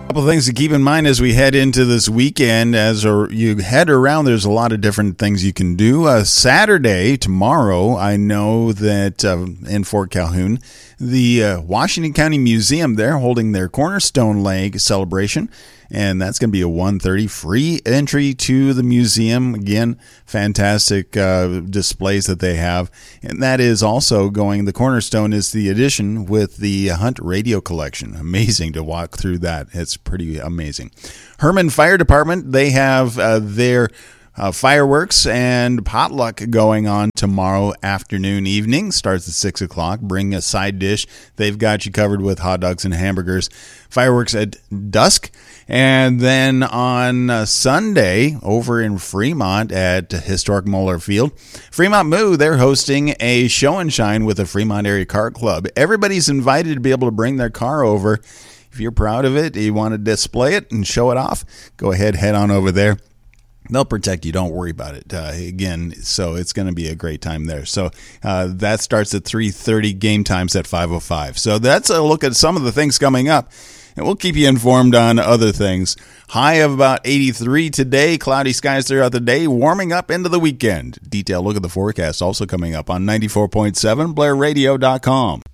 Couple things to keep in mind as we head into this weekend. As you head around, there's a lot of different things you can do. Saturday, tomorrow, I know that in Fort Calhoun, the Washington County Museum, they're holding their Cornerstone Leg celebration, and that's going to be a 1:30 free entry to the museum. Again, fantastic displays that they have, and that is also going. The Cornerstone is the edition with the Hunt radio collection. Amazing to walk through that. It's pretty amazing. Herman Fire Department, they have their fireworks and potluck going on tomorrow afternoon, evening. Starts at 6 o'clock. Bring a side dish. They've got you covered with hot dogs and hamburgers. Fireworks at dusk. And then on Sunday, over in Fremont at Historic Moeller Field, Fremont Moo, they're hosting a show and shine with the Fremont Area Car Club. Everybody's invited to be able to bring their car over. If you're proud of it, you want to display it and show it off, go ahead, head on over there. They'll protect you. Don't worry about it. Again, so it's going to be a great time there. So that starts at 3:30. Game time's at 5:05. So that's a look at some of the things coming up. And we'll keep you informed on other things. High of about 83 today. Cloudy skies throughout the day. Warming up into the weekend. Detailed look at the forecast also coming up on 94.7 BlairRadio.com.